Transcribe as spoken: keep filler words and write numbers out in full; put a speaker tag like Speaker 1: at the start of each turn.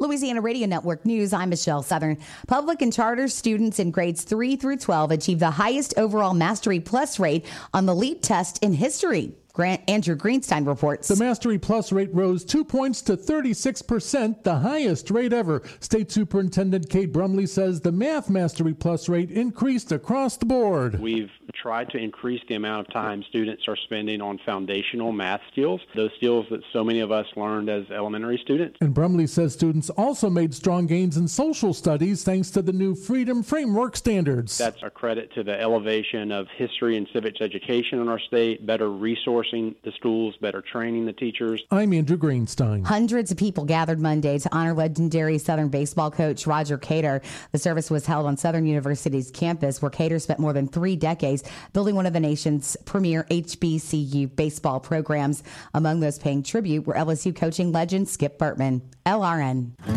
Speaker 1: Louisiana Radio Network News, I'm Michelle Southern. Public and charter students in grades three through twelve achieved the highest overall Mastery Plus rate on the LEAP test in history. Grant Andrew Greenstein reports.
Speaker 2: The Mastery Plus rate rose two points to thirty-six percent, the highest rate ever. State Superintendent Kate Brumley says the Math Mastery Plus rate increased across the board.
Speaker 3: We've tried to increase the amount of time students are spending on foundational math skills, those skills that so many of us learned as elementary students.
Speaker 2: And Brumley says students also made strong gains in social studies thanks to the new Freedom Framework standards.
Speaker 3: That's a credit to the elevation of history and civics education in our state, better resources the schools, better training the teachers.
Speaker 2: I'm Andrew Greenstein.
Speaker 1: Hundreds of people gathered Monday to honor legendary Southern baseball coach Roger Cater. The service was held on Southern University's campus, where Cater spent more than three decades building one of the nation's premier H B C U baseball programs. Among those paying tribute were L S U coaching legend Skip Bertman. L R N.